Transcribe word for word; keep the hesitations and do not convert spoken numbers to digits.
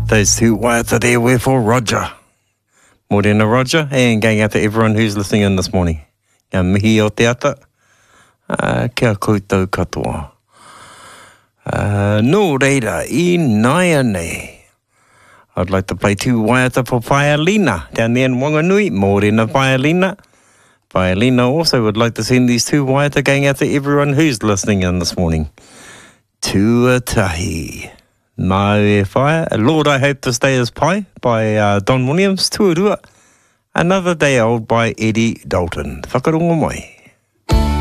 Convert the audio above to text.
Those two waiata there were for Roger. Morena Roger, and going out to everyone who's listening in this morning. Ngā mihi o te ata, uh, kia koutou katoa. Uh, no reira, I naia nei. I'd like to play two waiata for Paelina down there in Wanganui. Morena Paelina. Paelina also would like to send these two waiata going out to everyone who's listening in this morning. Tuatahi. Nā e whaia. Lord, I Hope This Day Is Pai by uh, Don Williams. Tuarua. Another Day Old by Eddie Dalton. Whakarongo mai.